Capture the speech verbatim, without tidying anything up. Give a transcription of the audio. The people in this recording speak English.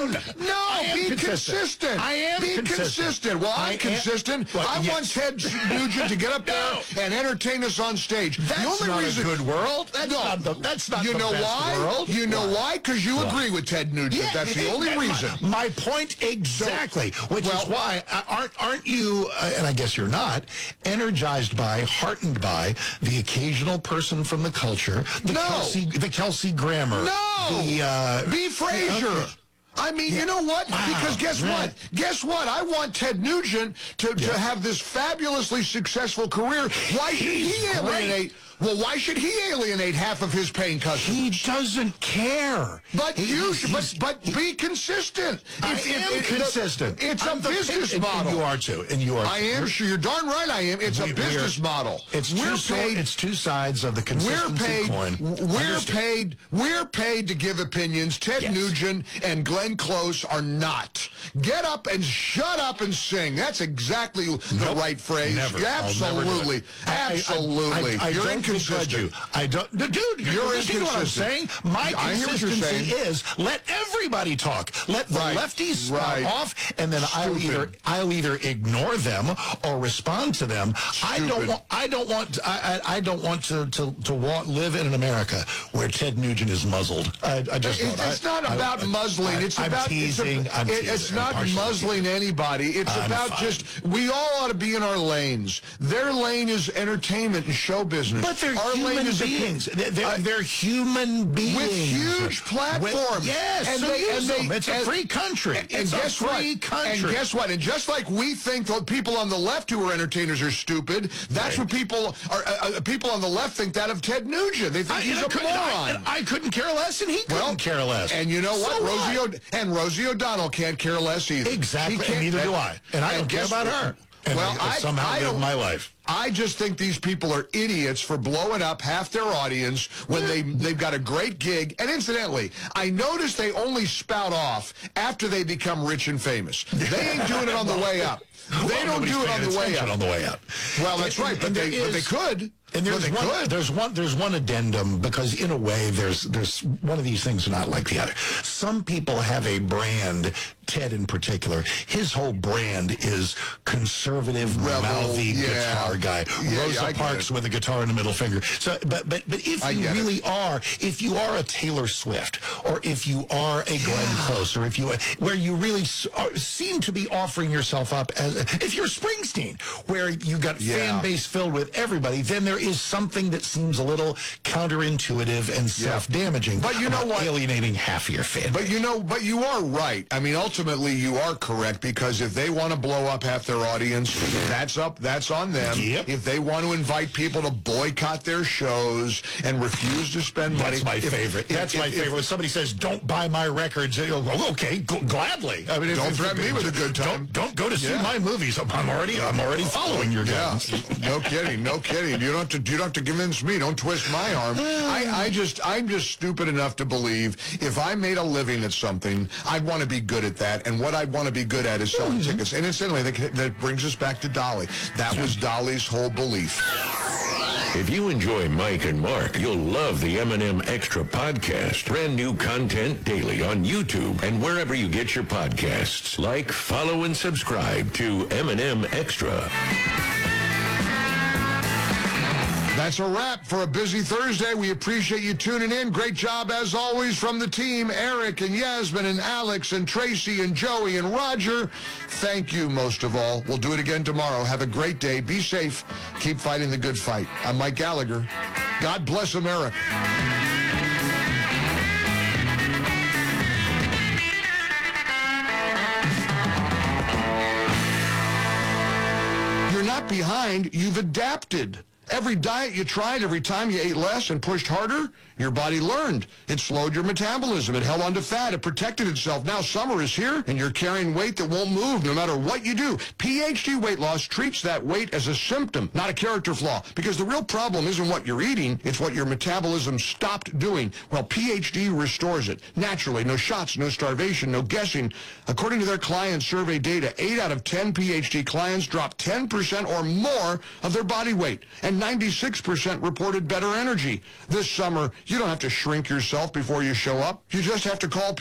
No, no, no. I am Be consistent. consistent. I am Be consistent. consistent. Well, I'm I am- consistent. Well, I yes. want Ted Nugent to get up there No. and entertain us on stage. That's the only not reason, a good world. That's no. not the, that's not you the know best why? world. You know why? Because you Why? agree with Ted Nugent. Yeah, That's the only that- reason. My, my point exactly, which well, is why uh, aren't aren't you? Uh, and I guess you're not energized by, heartened by the occasional person from the culture, the No. Kelsey, the Kelsey Grammer, No. the uh, B. Frazier. Okay. I mean, you know what? Wow. Because guess Right. what? Guess what? I want Ted Nugent to, Yeah. to have this fabulously successful career. Why should He's he alienate? Well, why should he alienate half of his paying customers? He doesn't care. But He- you should, but, he's- but be consistent. I If- if- am if- consistent. It's I'm a the- business and, model. And you are too. And you are. I am You're- sure. You're darn right I am. It's we- a business we're- model. It's we're two, so- paid. it's two sides of the We're consistency paid. coin. We're Understood. paid. We're paid to give opinions. Ted Yes. Nugent and Glenn Close are not. Get up and shut up and sing. That's exactly the Nope. right phrase. Never. Yeah, I'll never do absolutely. it. I- I- Absolutely. I, I, I You're don't inconsistent. begrudge you. I don't. Dude, You're you're listening to what I'm inconsistent. saying. My I hear what you're consistency saying. is let everybody talk. Let the Right. lefties spout Right. off, and then I'll Stupid. either I'll either ignore them or respond to them. I don't Stupid. want. I don't want. I, I, I don't want to to to want, live in an America where Ted Nugent is muzzled. I, I just It's, don't. it's I- not I- about I- muzzling. I- It's I'm about teasing. It's, a, I'm it- teasing. it's I'm not partially muzzling teasing. anybody. It's I'm about fine. just we all ought to be in our lanes. Their lane is entertainment and show business. But they're our human lane is beings. They're, they're, I- they're human beings. with huge platforms. With, yes, and so they, use and they, them. It's a and- free country. And, it's and guess a what? free country. And guess what? And just like we think the people on the left who are entertainers are stupid, that's Right. what people are. Uh, uh, people on the left think that of Ted Nugent. They think I, he's and I a couldn't- I- moron. and I couldn't care less, and he couldn't Well, care less. And you know what? So Rosie what? O- and Rosie O'Donnell can't care less either. Exactly, She can't- and neither do I. And I don't care guess about what? her. And well, I, I somehow I live don't, my life. I just think these people are idiots for blowing up half their audience when they, they've got a great gig. And incidentally, I notice they only spout off after they become rich and famous. They ain't doing it on the way up. They Well, don't nobody's do it paying on the way attention up. On the way up. Well, that's And- right, but and they, there but they is- could. And But there's they one, could. there's one, there's one addendum because in a way, there's, there's one of these things are not like the other. Some people have a brand. Ted in particular, his whole brand is conservative, Rebel, mouthy yeah. guitar guy. Yeah, Rosa yeah, I get Parks it. with a guitar and a middle finger. So, but but but if I you get it. really are, if you are a Taylor Swift, or if you are a Glenn Close, or if you where you really s- are, seem to be offering yourself up as if you're Springsteen, where you got Yeah. fan base filled with everybody, then there is something that seems a little counterintuitive and self-damaging. But you know about what? Alienating half your fan. But you know, but you are right. I mean, ultimately, you are correct because if they want to blow up half their audience, that's up. That's on them. Yep. If they want to invite people to boycott their shows and refuse to spend money, That's my if- favorite. if- That's if- my if- favorite. When somebody says, "Don't buy my records," you'll go, "Okay, g- gladly." I mean, if- Don't if- threaten me with a good time. Don't, don't go to see Yeah. my movies. I'm I'm already, I'm already following your Yeah, guidance. no kidding, no kidding. You don't have to. You don't have to convince me. Don't twist my arm. I, I just, I'm just stupid enough to believe if I made a living at something, I'd want to be good at that. And what I'd want to be good at is selling tickets. And incidentally, that, that brings us back to Dolly. That was Dolly's whole belief. If you enjoy Mike and Mark, you'll love the M and M Extra podcast. Brand new content daily on YouTube and wherever you get your podcasts. Like, follow, and subscribe to M and M Extra. That's a wrap for a busy Thursday. We appreciate you tuning in. Great job, as always, from the team, Eric and Yasmin and Alex and Tracy and Joey and Roger. Thank you, most of all. We'll do it again tomorrow. Have a great day. Be safe. Keep fighting the good fight. I'm Mike Gallagher. God bless America. You're not behind. You've adapted. Every diet you tried, every time you ate less and pushed harder, your body learned. It slowed your metabolism. It held onto fat. It protected itself. Now summer is here, and you're carrying weight that won't move no matter what you do. P H D Weight Loss treats that weight as a symptom, not a character flaw, because the real problem isn't what you're eating, it's what your metabolism stopped doing. Well, P H D restores it naturally. No shots, no starvation, no guessing. According to their client survey data, eight out of ten P H D clients dropped ten percent or more of their body weight, and ninety-six percent reported better energy. This summer, you don't have to shrink yourself before you show up. You just have to call